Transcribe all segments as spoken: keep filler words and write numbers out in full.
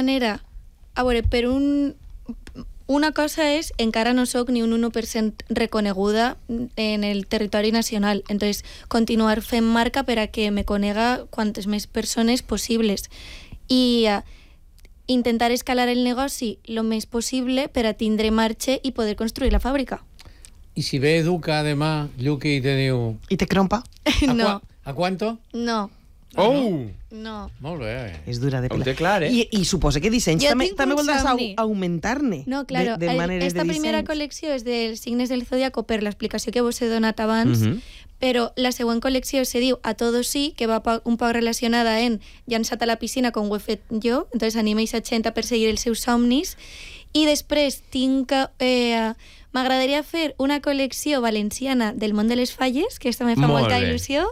manera... A veure, per un... Una cosa és, encara no soc ni un u per cent reconeguda en el territori nacional. Entonces, continuar fent marca per a que me conega quantes més persones possibles. I uh, intentar escalar el negoci lo més possible per a tindre marxa i poder construir la fàbrica. I si ve Educa demà, Yuki, i te diu... I te crompa? ¿A, No. cua ¿A cuánto? No. Oh! No. Molt bé. És dura de Ho pelar. té clar, eh? I, i suposa que dissenys Jo també, tinc també un voldràs somni. au augmentar-ne No, claro. de, de maneres Esta de primera dissenys. col·lecció és dels signes del zodiaco per l'explicació que vos he donat abans, Mhm. però la següent col·lecció se diu A Todo Sí, que va pa- un poc relacionada en llançat a la piscina com ho he fet jo, entonces anima a gent a perseguir els seus somnis, i després tinc... Eh, m'agradaria fer una col·lecció valenciana del món de les falles, que aquesta me fa Molt molta bé. il·lusió,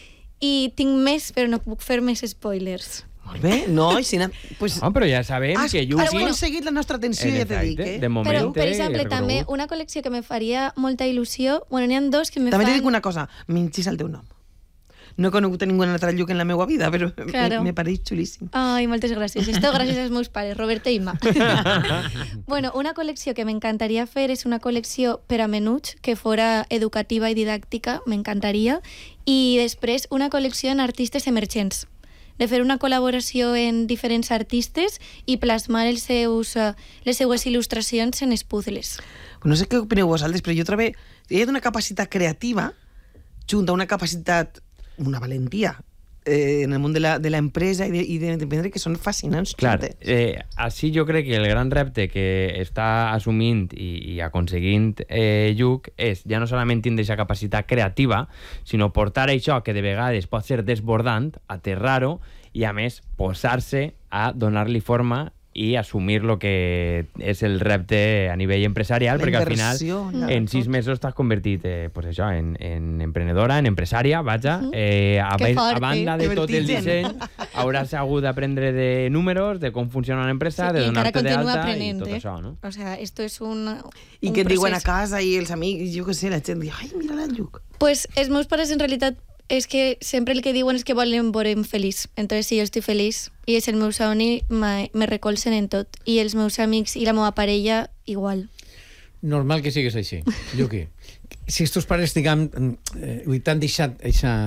i tinc més, però no puc fer més spoilers. Molt bé, no, i si anem... Pues, No, però ja sabem has, que has Yuki... aconseguit la nostra atenció, En ja t'he dit, efecte, eh? de moment Però, per té exemple, també reconegut. una col·lecció que me faria molta il·lusió... Bueno, n'hi ha dos que me També fan... t'he dit una cosa, mengis el teu nom. No he conegut a ningú altre lloc en la meva vida, però Claro. me pareix xulíssim. Ai, moltes gràcies. Esto gràcies als meus pares, Roberto i Imma. Bueno, una col·lecció que m'encantaria fer és una col·lecció per a menuts, que fora educativa i didàctica, m'encantaria. I després una col·lecció en artistes emergents, de fer una col·laboració en diferents artistes i plasmar els seus, uh, les seues il·lustracions en els puzzles. No sé què opineu vosaltres, però jo trobo... Hi ha una capacitat creativa junta una capacitat, una valentia eh, en el món de la, de la empresa i de, i d'emprendre que són fascinants. Clar, juntes. eh, així jo crec que el gran repte que està assumint i, i aconseguint eh, Lluc és ja no solament tindre aquesta capacitat creativa, sinó portar això que de vegades pot ser desbordant, aterrar-ho i a més posar-se a donar-li forma i assumir lo que és el repte a nivell empresarial, La perquè al inversió, final ja, en sis tot. mesos t'has convertit eh, pues això, en, en emprenedora, en empresària, vaja. Eh, a, Que ve- a fort, banda eh? de tot el Divertint. disseny, hauràs hagut d'aprendre de números, de com funciona una empresa, Sí, de i encara donar-te continua d'alta i aprenent, tot eh? això, no? O sea, esto es un I un que et diuen a procés. casa i els amics, jo què sé, la gent diu, ai, mira la Lluc. Pues els meus pares en realitat és que sempre el que diuen és que volen veure'm feliç. Entonces, si jo estic feliç i és el meu somni, me, me recolzen en tot. I els meus amics i la meva parella, igual. Normal que sigues així, Yuki. Si els teus pares, diguem, eh, t'han deixat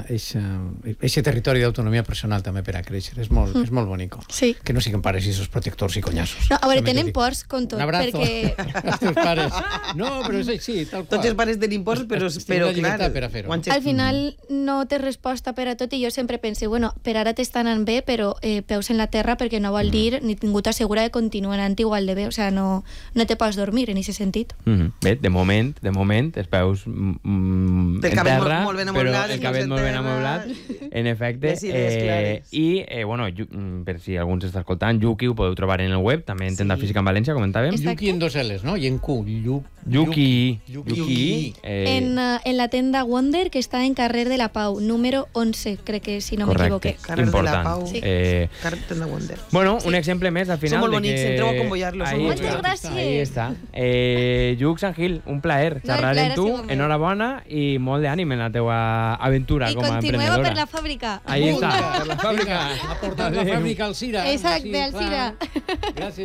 aquest territori d'autonomia personal també per a créixer, és molt, és molt bonico. Sí. Que no siguin pares i esos protectors i collassos. No, a veure, També t'ho tenen dic. pors com tot, Un abrazo perquè als teus pares. No, però és així, tal qual. Tots els pares tenim por, però, Tenen però la clar... llibertat per a fer-ho. quan al final no té resposta per a tot i jo sempre penso, bueno, per ara t'està anant bé, però eh, peus en la terra perquè no vol dir ni ningú t'assegura que continua anant igual de bé, o sea, no, no te pots dormir en aquest sentit. Mm -hmm. Bé, de moment, de moment, els peus mm, El en cabell terra, molt- molt ben però amoblat, el els cabell peus molt en ben terra. amoblat, en efecte. Les idees clares. I, eh, bueno, Yu- mm, per si algú ens està escoltant, Yuki ho podeu trobar en el web, també en Tenda Sí. Física en València, comentàvem. Exacte. Yuki en dos L's, no? I en Q. Llu- Yuki. Yuki. Yuki. eh, En, uh, en la tenda Wonder, que està en carrer de la Pau, número once, crec que si no m'equivoqué. correcte, Carrer de la important. Pau. Sí. Eh, Carten de Wonder. Bueno, un exemple més al final molt de bonics, que... entreu a convoyar-los, són Ahí molt està, bonics. Ahí està. Eh, Lluc Sangil, un plaer No, el xerrar plaer amb ha tu, sigut meu. enhorabona i molt d'ànim en la teua aventura I com a continueu emprenedora. per la fàbrica. Ahí Vinga, està, per la fàbrica. Vinga, a portar la Adéu. fàbrica al Cira. Exacte, Sí, al clar. Cira. Gràcies.